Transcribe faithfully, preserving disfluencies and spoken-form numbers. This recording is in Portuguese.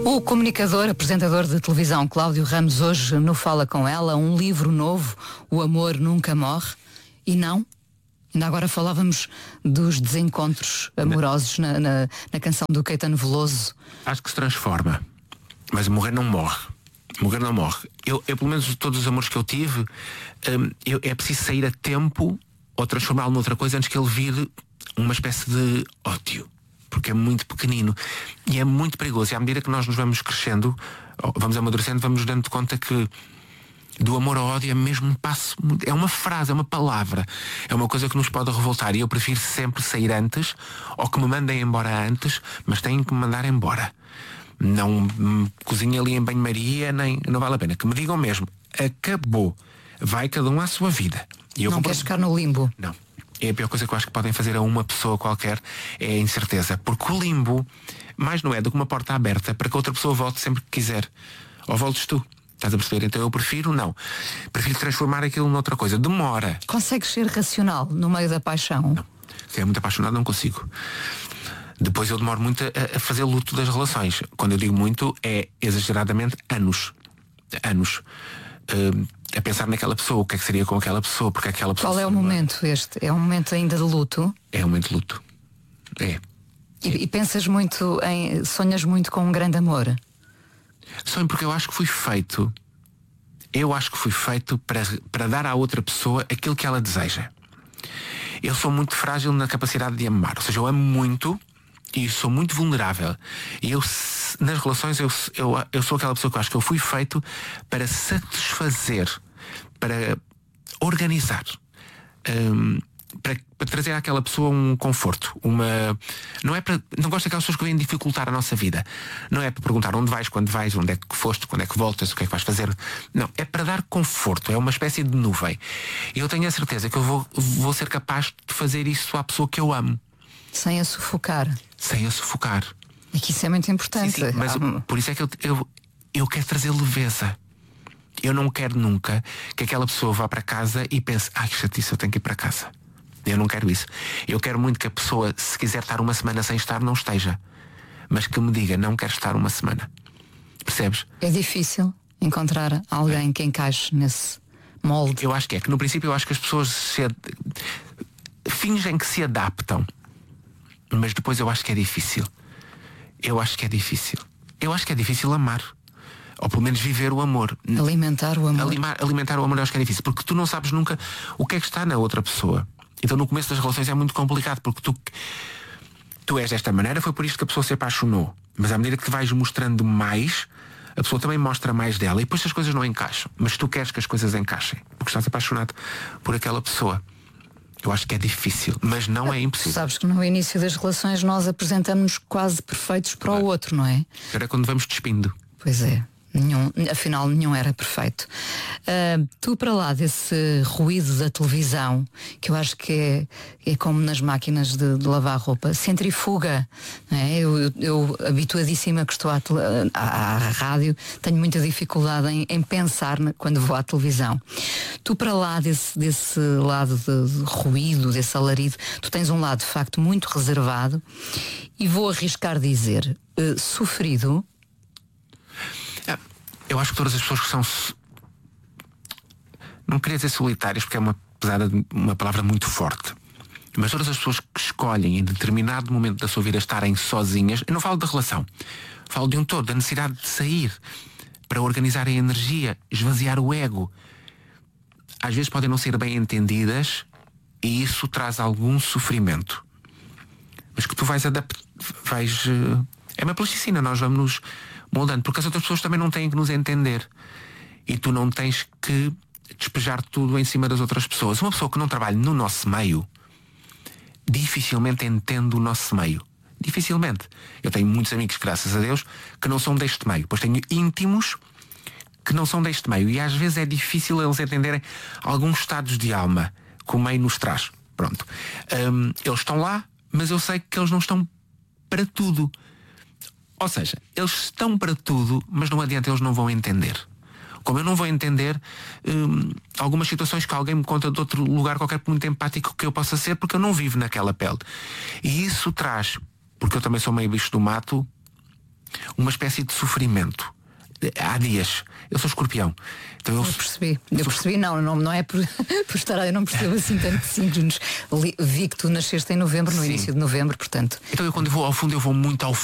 O comunicador, apresentador de televisão Cláudio Ramos hoje no Fala Com Ela, um livro novo, O Amor Nunca Morre. E não, ainda agora falávamos dos desencontros amorosos na, na, na canção do Caetano Veloso. Acho que se transforma, mas morrer não morre. Morrer não morre. Eu, eu pelo menos de todos os amores que eu tive, hum, eu, é preciso sair a tempo ou transformá-lo noutra coisa antes que ele vire uma espécie de ódio. Porque é muito pequenino e é muito perigoso. E à medida que nós nos vamos crescendo, vamos amadurecendo, vamos dando de conta que do amor ao ódio é mesmo um passo, é uma frase, é uma palavra, é uma coisa que nos pode revoltar. E eu prefiro sempre sair antes, ou que me mandem embora antes, mas têm que me mandar embora. Não me cozinhem ali em banho-maria, nem, não vale a pena. Que me digam mesmo, acabou, vai cada um à sua vida. E eu não compro... queres ficar no limbo? Não. É a pior coisa que eu acho que podem fazer a uma pessoa qualquer, é a incerteza. Porque o limbo, mais não é do que uma porta aberta para que outra pessoa volte sempre que quiser. Ou voltes tu. Estás a perceber? Então eu prefiro não. Prefiro transformar aquilo noutra coisa. Demora. Consegues ser racional no meio da paixão? Não. Se é muito apaixonado não consigo. Depois eu demoro muito a, a fazer luto das relações. Quando eu digo muito, é exageradamente anos. Anos. Uh, a pensar naquela pessoa, o que é que seria com aquela pessoa, porque aquela pessoa. Qual é o momento este? É um momento ainda de luto? É um momento de luto. É. E, e pensas muito em. Sonhas muito com um grande amor? Sonho porque eu acho que fui feito. Eu acho que fui feito para, para dar à outra pessoa aquilo que ela deseja. Eu sou muito frágil na capacidade de amar. Ou seja, eu amo muito e sou muito vulnerável. E eu, nas relações, eu, eu, eu sou aquela pessoa que eu acho que eu fui feito para satisfazer, para organizar, um, para, para trazer àquela pessoa um conforto. Uma, não é para, não gosto daquelas pessoas que vêm dificultar a nossa vida. Não é para perguntar onde vais, quando vais, onde é que foste, quando é que voltas, o que é que vais fazer. Não, é para dar conforto. É uma espécie de nuvem. E eu tenho a certeza que eu vou, vou ser capaz de fazer isso à pessoa que eu amo. Sem a sufocar. Sem a sufocar. É que isso é muito importante. Sim, sim, mas ah, por isso é que eu, eu, eu quero trazer leveza. Eu não quero nunca que aquela pessoa vá para casa e pense, ai que chatice, eu tenho que ir para casa. Eu não quero isso. Eu quero muito que a pessoa, se quiser estar uma semana sem estar, não esteja. Mas que me diga, não quero estar uma semana. Percebes? É difícil encontrar alguém que encaixe nesse molde. Eu acho que é, que no princípio eu acho que as pessoas se ad... fingem que se adaptam. Mas depois eu acho que é difícil. Eu acho que é difícil. Eu acho que é difícil amar. Ou pelo menos viver o amor. Alimentar o amor. Alimar, alimentar o amor eu acho que é difícil. Porque tu não sabes nunca o que é que está na outra pessoa. Então no começo das relações é muito complicado. Porque tu, tu és desta maneira, foi por isto que a pessoa se apaixonou. Mas à medida que te vais mostrando mais, a pessoa também mostra mais dela. E depois as coisas não encaixam. Mas tu queres que as coisas encaixem. Porque estás apaixonado por aquela pessoa. Eu acho que é difícil, mas não é impossível. Sabes que no início das relações nós apresentamos-nos quase perfeitos para o outro, não é? Era quando vamos despindo. Pois é, nenhum, afinal nenhum era perfeito. Uh, tu para lá desse ruído da televisão, que eu acho que é, é como nas máquinas de, de lavar roupa, centrifuga, não é? Eu, eu, eu habituadíssima que estou à, tele, à, à rádio, tenho muita dificuldade em, em pensar na, quando vou à televisão. Tu para lá desse, desse lado de, de ruído, desse alarido, tu tens um lado de facto muito reservado e vou arriscar dizer, uh, sofrido. Eu acho que todas as pessoas que são, não queria dizer solitárias porque é uma, pesada, uma palavra muito forte, mas todas as pessoas que escolhem em determinado momento da sua vida estarem sozinhas, eu não falo da relação, falo de um todo, da necessidade de sair para organizar a energia, esvaziar o ego. Às vezes podem não ser bem entendidas e isso traz algum sofrimento, mas que tu vais adaptar, vais, é uma plasticina, nós vamos nos moldando, porque as outras pessoas também não têm que nos entender e tu não tens que despejar tudo em cima das outras pessoas. Uma pessoa que não trabalha no nosso meio dificilmente entende o nosso meio, dificilmente. Eu tenho muitos amigos, graças a Deus, que não são deste meio, pois tenho íntimos que não são deste meio e às vezes é difícil eles entenderem alguns estados de alma que o meio nos traz. Pronto, um, eles estão lá, mas eu sei que eles não estão para tudo. Ou seja, eles estão para tudo, mas não adianta, eles não vão entender. Como eu não vou entender hum, algumas situações que alguém me conta de outro lugar qualquer, muito empático que eu possa ser, porque eu não vivo naquela pele. E isso traz, porque eu também sou meio bicho do mato, uma espécie de sofrimento. Há dias. Eu sou escorpião. Então eu, eu percebi. Eu percebi, não, não, não é por, por estar. Eu não percebo assim tanto de signos. Vi que tu nasceste em novembro, no Sim. início de novembro, portanto. Então eu quando vou ao fundo eu vou muito ao